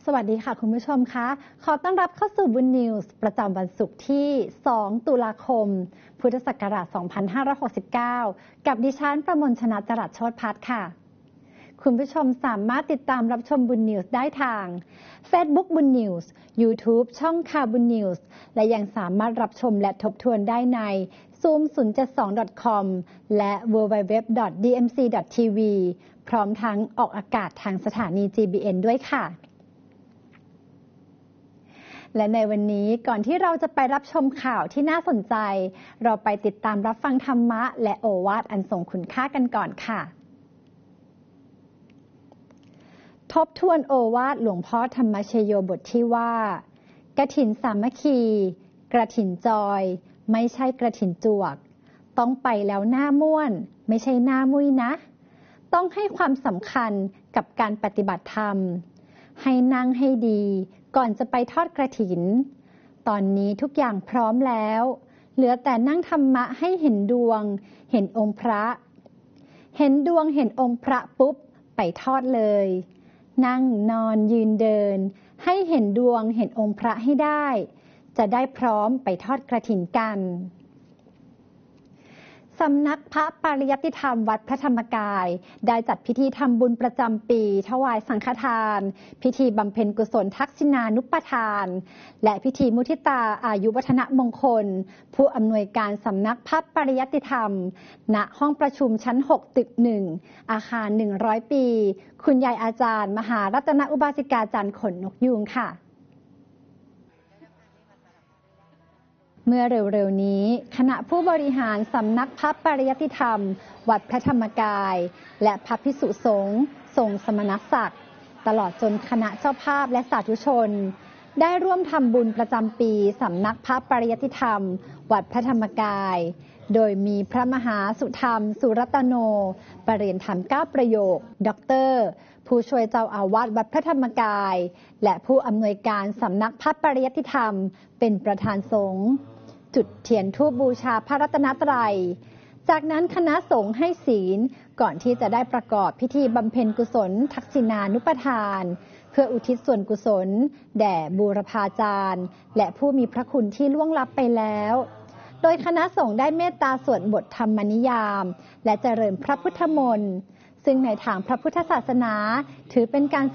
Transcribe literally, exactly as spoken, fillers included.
สวัสดีค่ะคุณผู้ชมคะขอต้อนรับเข้าสู่บุญนิวส์ประจำวันศุกร์ที่สองตุลาคมพุทธศักราชสองพันห้าร้อยหกสิบเก้ากับดิฉันประมลชนะจรัสโชติพัฒน์ค่ะคุณผู้ชมสามารถติดตามรับชมบุญนิวส์ได้ทาง Facebook บุญนิวส์ YouTube ช่องข่าวบุญนิวส์และยังสามารถรับชมและทบทวนได้ใน ซูม ศูนย์ เจ็ด สอง ดอท คอม และ ดับเบิลยู ดับเบิลยู ดับเบิลยู ดอท ดี เอ็ม ซี ดอท ที วี พร้อมทั้งออกอากาศทางสถานี จี บี เอ็น ด้วยค่ะและในวันนี้ก่อนที่เราจะไปรับชมข่าวที่น่าสนใจเราไปติดตามรับฟังธรรมะและโอวาทอันทรงคุณค่ากันก่อนค่ะทบทวนโอวาทหลวงพ่อธรรมชโยบทที่ว่ากฐินสามัคคีกฐินจอยไม่ใช่กฐินจวกต้องไปแล้วหน้าม่วนไม่ใช่หน้ามุ้ยนะต้องให้ความสำคัญกับการปฏิบัติธรรมให้นั่งให้ดีก่อนจะไปทอดกฐินตอนนี้ทุกอย่างพร้อมแล้วเหลือแต่นั่งธรรมะให้เห็นดวงเห็นองค์พระเห็นดวงเห็นองค์พระปุ๊บไปทอดเลยนั่งนอนยืนเดินให้เห็นดวงเห็นองค์พระให้ได้จะได้พร้อมไปทอดกฐินกันสำนักพระปริยัติธรรมวัดพระธรรมกายได้จัดพิธีทำบุญประจำปีถวายสังฆทานพิธีบำเพ็ญกุศลทักษิณานุปทานและพิธีมุทิตาอายุวัฒนมงคลผู้อำนวยการสำนักพระปริยัติธรรมณห้องประชุมชั้นหกตึกหนึ่งอาคารหนึ่งร้อยปีคุณยายอาจารย์มหารัตนอุบาสิกาจารย์ขนนกยูงค่ะเมื่อเร็วๆนี้คณะผู้บริหารสำนักพระปริยัติธรรมวัดพระธรรมกายและพระภิกษุสงฆ์ทรงสมณศักดิ์ตลอดจนคณะเจ้าภาพและสาธุชนได้ร่วมทำบุญประจำปีสำนักพระปริยัติธรรมวัดพระธรรมกายโดยมีพระมหาสุธรรมสุรัตโนปรริญญาธรรมเก้าประโยคด็อกเตอร์ผู้ช่วยเจ้าอาวาสวัดพระธรรมกายและผู้อำนวยการสำนักพระปริยัติธรรมเป็นประธานสงฆ์จุดเทียนธูปบูชาพระรัตนตรัยจากนั้นคณะสงฆ์ให้ศีลก่อนที่จะได้ประกอบพิธีบำเพ็ญกุศลทักษิณานุปทานเพื่ออุทิศส่วนกุศลแด่บูรพาจารย์และผู้มีพระคุณที่ล่วงลับไปแล้วโดยคณะสงฆ์ได้เมตตาสวดบทธรรมนิยามและเจริญพระพุทธมนต์ซึ่งในทางพระพุทธศาสนาถือเป็นการ